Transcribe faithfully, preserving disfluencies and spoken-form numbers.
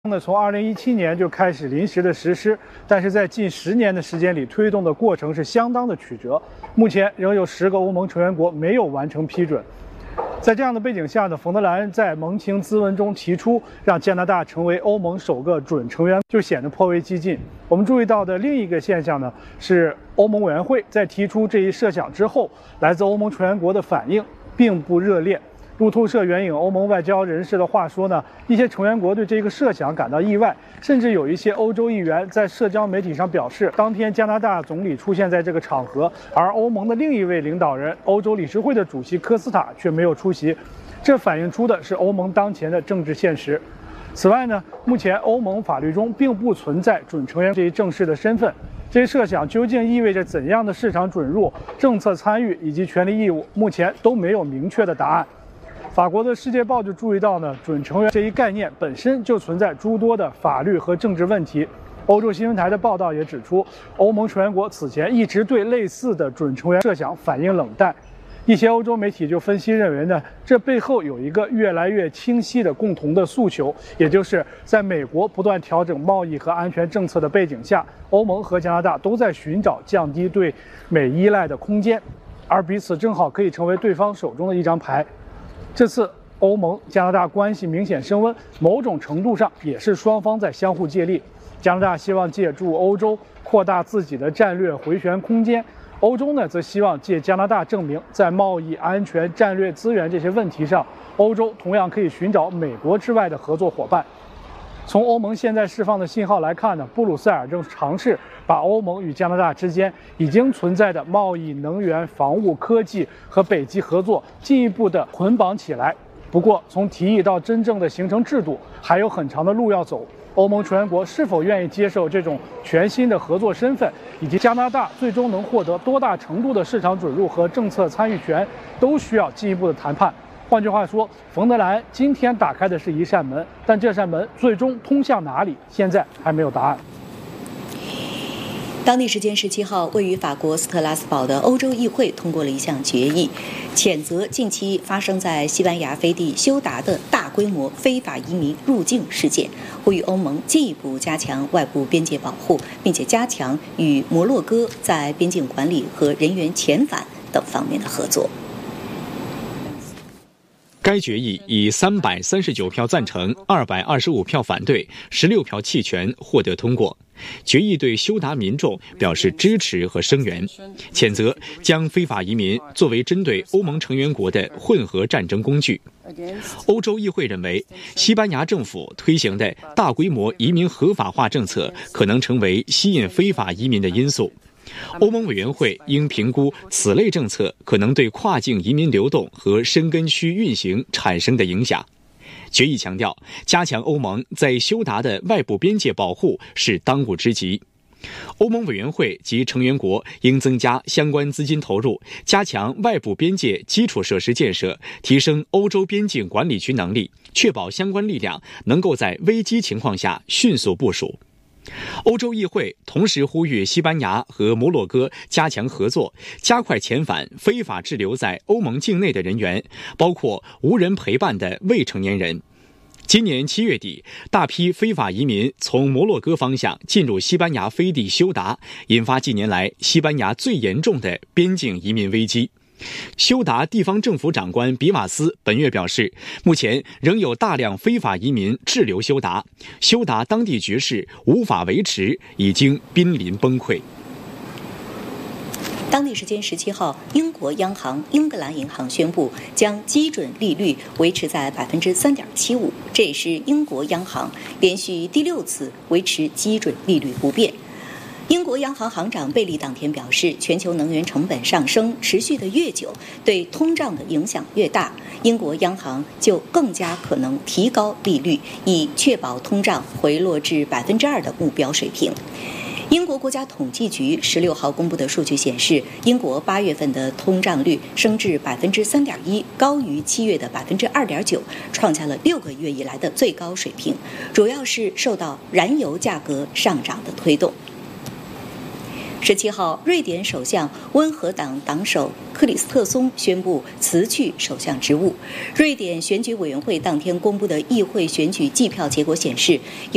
呢，从二零一七年就开始临时的实施，但是在近十年的时间里，推动的过程是相当的曲折。目前仍有十个欧盟成员国没有完成批准。在这样的背景下呢，冯德莱恩在盟情咨文中提出让加拿大成为欧盟首个准成员，就显得颇为激进。我们注意到的另一个现象呢，是欧盟委员会在提出这一设想之后，来自欧盟成员国的反应并不热烈。路透社援引欧盟外交人士的话说呢，一些成员国对这个设想感到意外，甚至有一些欧洲议员在社交媒体上表示，当天加拿大总理出现在这个场合，而欧盟的另一位领导人欧洲理事会的主席科斯塔却没有出席，这反映出的是欧盟当前的政治现实。此外呢，目前欧盟法律中并不存在准成员这一正式的身份。这些设想究竟意味着怎样的市场准入、政策参与以及权利义务，目前都没有明确的答案。法国的《世界报》就注意到呢，准成员这一概念本身就存在诸多的法律和政治问题。欧洲新闻台的报道也指出，欧盟成员国此前一直对类似的准成员设想反应冷淡。一些欧洲媒体就分析认为呢，这背后有一个越来越清晰的共同的诉求，也就是在美国不断调整贸易和安全政策的背景下，欧盟和加拿大都在寻找降低对美依赖的空间，而彼此正好可以成为对方手中的一张牌。这次欧盟加拿大关系明显升温，某种程度上也是双方在相互借力。加拿大希望借助欧洲扩大自己的战略回旋空间，欧洲呢则希望借加拿大证明，在贸易、安全、战略资源这些问题上，欧洲同样可以寻找美国之外的合作伙伴。从欧盟现在释放的信号来看呢，布鲁塞尔正尝试把欧盟与加拿大之间已经存在的贸易、能源、防务、科技和北极合作进一步的捆绑起来。不过，从提议到真正的形成制度，还有很长的路要走。欧盟成员国是否愿意接受这种全新的合作身份，以及加拿大最终能获得多大程度的市场准入和政策参与权，都需要进一步的谈判。换句话说，冯德莱恩今天打开的是一扇门，但这扇门最终通向哪里，现在还没有答案。 当地时间十七号，位于法国斯特拉斯堡的欧洲议会通过了一项决议，谴责近期发生在西班牙飞地休达的大规模非法移民入境事件，呼吁欧盟进一步加强外部边界保护，并且加强与摩洛哥在边境管理和人员遣返等方面的合作。 该决议以三百三十九票赞成、二百二十五票反对、十六票弃权获得通过。决议对休达民众表示支持和声援，谴责将非法移民作为针对欧盟成员国的混合战争工具。欧洲议会认为，西班牙政府推行的大规模移民合法化政策可能成为吸引非法移民的因素。欧盟委员会应评估此类政策可能对跨境移民流动和申根区运行产生的影响。决议强调，加强欧盟在休达的外部边界保护是当务之急。欧盟委员会及成员国应增加相关资金投入，加强外部边界基础设施建设，提升欧洲边境管理区能力，确保相关力量能够在危机情况下迅速部署。欧洲议会同时呼吁西班牙和摩洛哥加强合作，加快遣返非法滞留在欧盟境内的人员，包括无人陪伴的未成年人。今年七月底，大批非法移民从摩洛哥方向进入西班牙飞地休达，引发近年来西班牙最严重的边境移民危机。休达地方政府长官比瓦斯本月表示，目前仍有大量非法移民滞留休达，休达当地局势无法维持，已经濒临崩溃。 当地时间十七号，英国央行英格兰银行宣布将基准利率维持在百分之三点七五，这也是英国央行连续第六次维持基准利率不变。英国央行行长贝利当天表示，全球能源成本上升持续的越久，对通胀的影响越大，英国央行就更加可能提高利率，以确保通胀回落至百分之二的目标水平。英国国家统计局十六号公布的数据显示，英国八月份的通胀率升至百分之三点一，高于七月的百分之二点九，创下了六个月以来的最高水平，主要是受到燃油价格上涨的推动。十七号，瑞典首相温和党党首克里斯特松宣布辞去首相职务。瑞典选举委员会当天公布的议会选举计票结果显示，